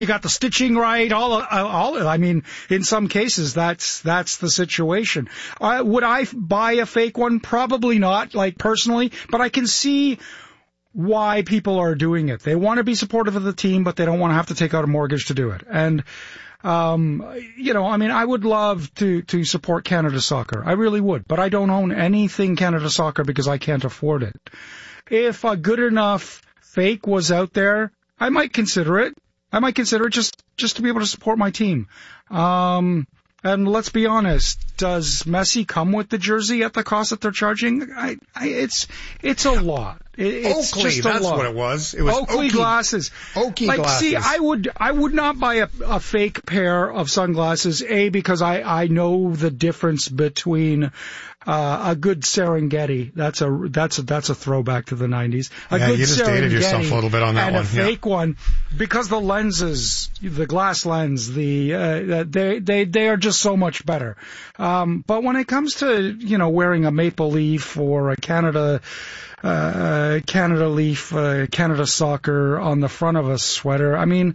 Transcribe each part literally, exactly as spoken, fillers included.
you got the stitching right, all, all, I mean, in some cases, that's, that's the situation. Uh, would I buy a fake one? Probably not, like, personally, but I can see why people are doing it. They want to be supportive of the team, but they don't want to have to take out a mortgage to do it. And, um, you know, I mean, I would love to, to support Canada Soccer. I really would, but I don't own anything Canada Soccer because I can't afford it. If a good enough fake was out there, I might consider it. I might consider it just, just to be able to support my team. Um, and let's be honest, does Messi come with the jersey at the cost that they're charging? I, I, it's, it's a lot. It, it's Oakley, just a that's lot. what it was. It was Oakley Oakley glasses. Oakley like, glasses. see, I would, I would not buy a, a fake pair of sunglasses, A, because I, I know the difference between, uh, a good Serengeti. That's a, that's a, that's a throwback to the nineties. A yeah, good you just Serengeti dated yourself a little bit on that and one. a fake yeah. one, because the lenses, the glass lens, the, uh, they, they, they are just so much better. Um, but when it comes to, you know, wearing a maple leaf or a Canada, uh, Canada leaf, uh, Canada Soccer on the front of a sweater, I mean,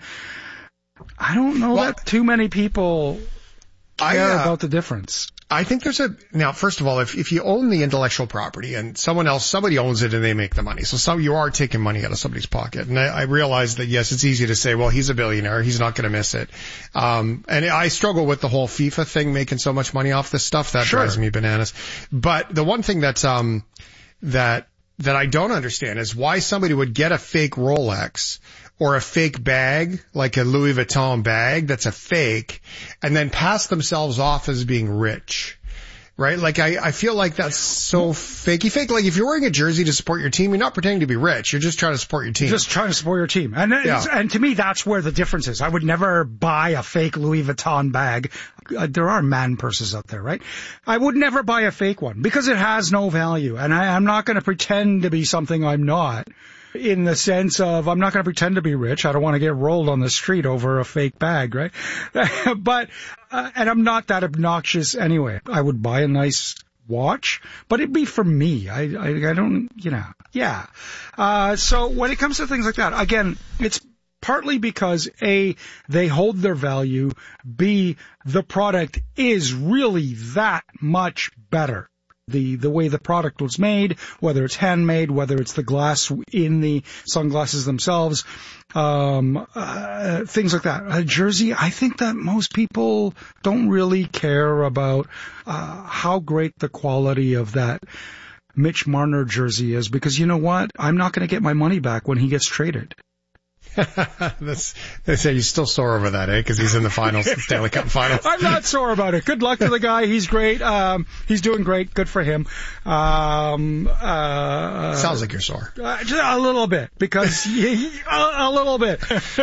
I don't know well, that too many people care I, uh, about the difference. I think there's a, now, first of all, if, if you own the intellectual property and someone else, somebody owns it and they make the money. So some, you are taking money out of somebody's pocket. And I, I realize that, yes, it's easy to say, well, he's a billionaire. He's not going to miss it. Um, and I struggle with the whole FIFA thing, making so much money off this stuff. That Sure. drives me bananas. But the one thing that's, um, that, that I don't understand is why somebody would get a fake Rolex or a fake bag, like a Louis Vuitton bag that's a fake, and then pass themselves off as being rich. Right? Like, I, I feel like that's so fakey fake. Like, if you're wearing a jersey to support your team, you're not pretending to be rich. You're just trying to support your team. Just trying to support your team. And, Yeah. and to me, that's where the difference is. I would never buy a fake Louis Vuitton bag. Uh, there are man purses out there, right? I would never buy a fake one because it has no value. And I, I'm not going to pretend to be something I'm not. In the sense of, I'm not going to pretend to be rich. I don't want to get rolled on the street over a fake bag, right? but, uh, and I'm not that obnoxious anyway. I would buy a nice watch, but it'd be for me. I, I, I don't, you know, yeah. Uh, so when it comes to things like that, again, it's partly because A, they hold their value. B, the product is really that much better. The, the way the product was made, whether it's handmade, whether it's the glass in the sunglasses themselves, um, uh, things like that. A jersey, I think that most people don't really care about, uh, how great the quality of that Mitch Marner jersey is, because you know what? I'm not going to get my money back when he gets traded. That's, they say you're still sore over that, eh? Because he's in the finals, Stanley Cup finals. I'm not sore about it. Good luck to the guy. He's great. Um, he's doing great. Good for him. Um, uh, Sounds like you're sore. Uh, just a little bit, because he, a, a little bit.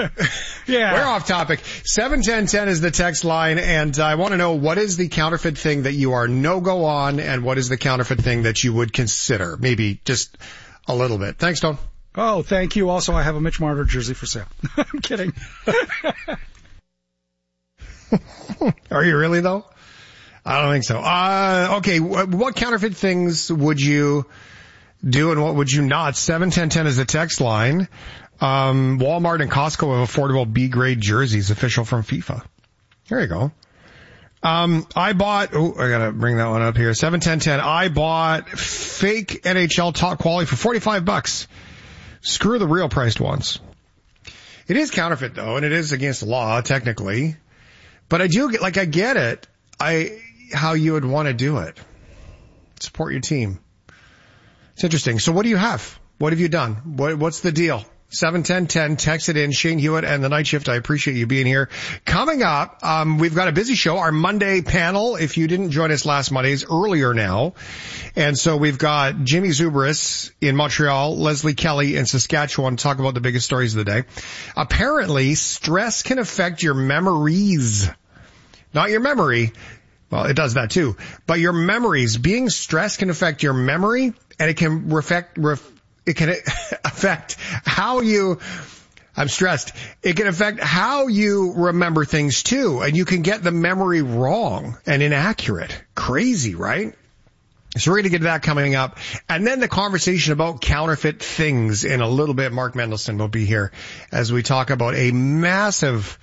Yeah. We're off topic. seven ten ten is the text line, and I want to know, what is the counterfeit thing that you are no-go on, and what is the counterfeit thing that you would consider? Maybe just a little bit. Thanks, Don. Oh, thank you. Also, I have a Mitch Marner jersey for sale. I'm kidding. Are you really, though? I don't think so. Uh, okay, what counterfeit things would you do and what would you not? seven ten ten is the text line. Um, Walmart and Costco have affordable B-grade jerseys, official from FIFA. Here you go. Um, I bought, oh, I gotta bring that one up here. seven ten ten. I bought fake N H L top quality for forty-five bucks. Screw the real priced ones. It is counterfeit though, and it is against the law, technically. But I do get, like, I get it. I, how you would want to do it. Support your team. It's interesting. So what do you have? What have you done? What, what's the deal? seven ten ten, text it in. Shane Hewitt and the Night Shift. I appreciate you being here. Coming up, um, we've got a busy show. Our Monday panel, if you didn't join us last Monday, is earlier now. And so we've got Jimmy Zubris in Montreal, Leslie Kelly in Saskatchewan to talk about the biggest stories of the day. Apparently, stress can affect your memories. Not your memory. Well, it does that too. But your memories. Being stressed can affect your memory, and it can affect, it can affect how you, I'm stressed. It can affect how you remember things too, and you can get the memory wrong and inaccurate. Crazy, right? So we're going to get to that coming up. And then the conversation about counterfeit things in a little bit. Mark Mendelson will be here as we talk about a massive